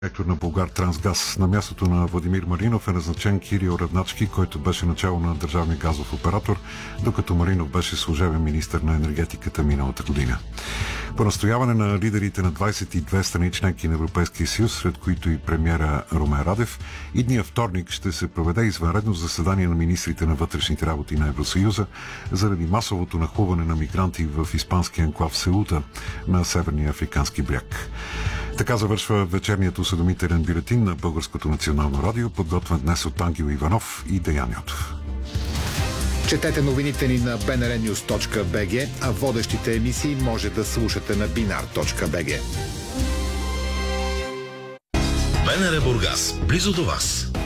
Директор на Булгартрансгаз. На мястото на Владимир Маринов е назначен Кирил Равначки, който беше начало на държавния газов оператор, докато Маринов беше служебен министър на енергетиката миналата година. По настояване на лидерите на 22 страни членки на Европейския съюз, сред които и премиера Румен Радев, идния вторник ще се проведе извънредно заседание на министрите на вътрешните работи на Евросъюза заради масовото нахлуване на мигранти в испанския анклав Сеута на Северния африкански бряг. Така завършва вечерният осведомителен бюлетин на Българското национално радио, подготвен днес от Ангел Иванов и Деян Йотов. Четете новините ни на bnrnews.bg, а водещите емисии може да слушате на binar.bg. БНР Бургас, близо до вас.